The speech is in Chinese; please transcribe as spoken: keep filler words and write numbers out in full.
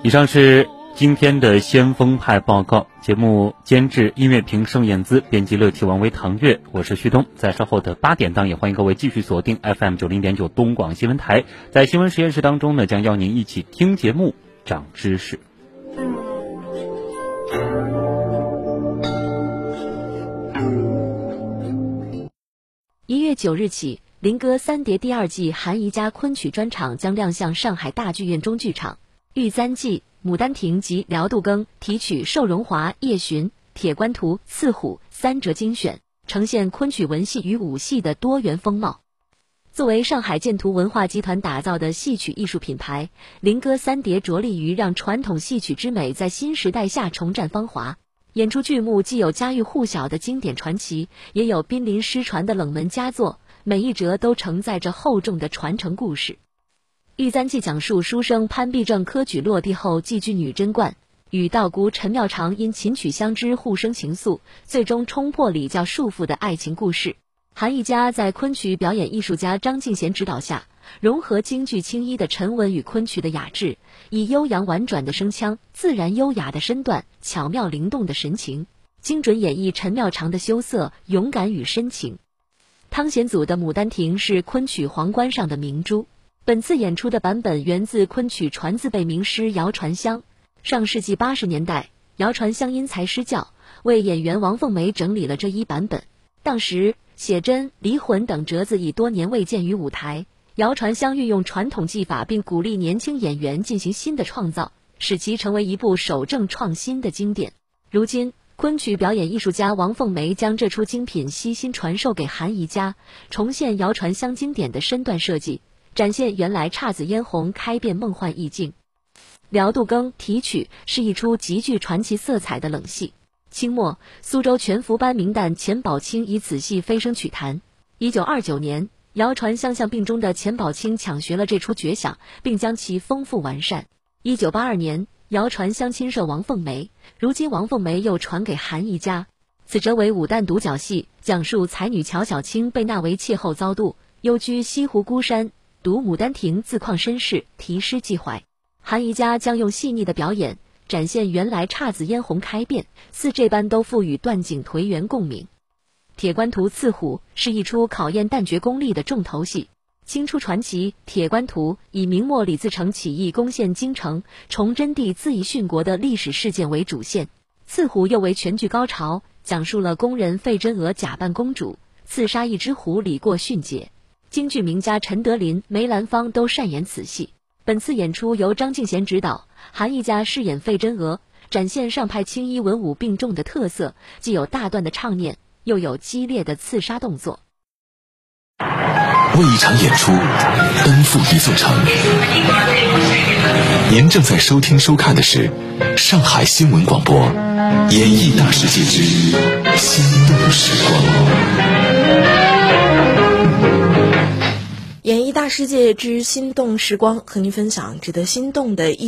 以上是今天的先锋派报告，节目监制音乐评盛燕姿，编辑乐体王维唐月，我是旭东。在稍后的八点档，也欢迎各位继续锁定 F M 九零点九东广新闻台。在新闻实验室当中呢，将邀您一起听节目、长知识。 一月九日起，林歌三叠第二季韩宜家昆曲专场将亮相上海大剧院中剧场。玉簪记、牡丹亭及辽杜更题曲寿荣华、叶巡、铁观图、刺虎三折精选，呈现昆曲文戏与武戏的多元风貌。作为上海建图文化集团打造的戏曲艺术品牌，林歌三叠着力于让传统戏曲之美在新时代下重绽芳华。演出剧目既有家喻户晓的经典传奇，也有濒临失传的冷门佳作，每一折都承载着厚重的传承故事。玉簪记讲述书生潘必正科举落地后寄居女贞观，与道姑陈妙长因琴曲相知互生情愫，最终冲破礼教束缚的爱情故事。韩宜家在昆曲表演艺术家张敬贤指导下，融合京剧青衣的沉稳与昆曲的雅致，以悠扬婉转的声腔、自然优雅的身段、巧妙灵动的神情，精准演绎陈妙长的羞涩、勇敢与深情。汤显祖的《牡丹亭》是昆曲皇冠上的明珠。本次演出的版本源自昆曲传字辈名师姚传香。上世纪八十年代，姚传香因才失教，为演员王凤梅整理了这一版本。当时写真、离魂等折子已多年未见于舞台，姚传香运用传统技法，并鼓励年轻演员进行新的创造，使其成为一部守正创新的经典。如今，昆曲表演艺术家王凤梅将这出精品悉心传授给韩宜家，重现姚传香经典的身段设计，展现原来姹紫嫣红开遍梦幻意境。辽杜更题曲是一出极具传奇色彩的冷戏。清末，苏州全福班名旦钱宝清以此戏飞升曲坛。一九二九年，姚传香向病中的钱宝清抢学了这出绝响，并将其丰富完善。一九八二年，姚传香亲授王凤梅，如今王凤梅又传给韩宜家。此折为武旦独角戏，讲述才女乔小青被纳为妾后遭妒，幽居西湖孤山，读《牡丹亭》自况身世，题诗寄怀。韩宜家将用细腻的表演展现原来姹紫嫣红开遍，似这般都赋予断井颓垣共鸣。铁观图刺虎是一出考验旦角功力的重头戏。清初传奇《铁观图》以明末李自成起义攻陷京城、崇祯帝自缢殉国的历史事件为主线，刺虎又为全剧高潮，讲述了工人费真娥假扮公主刺杀一只狐狸过殉节。京剧名家陈德林、梅兰芳都擅演此戏。本次演出由张敬贤指导，韩宜家饰演费真娥，展现上派青衣文武并重的特色，既有大段的唱念，又有激烈的刺杀动作。 为一场演出奔赴一座城。您正在收听收看的是上海新闻广播演艺大世界之心动时光。 演艺大世界之心动时光，和您分享值得心动的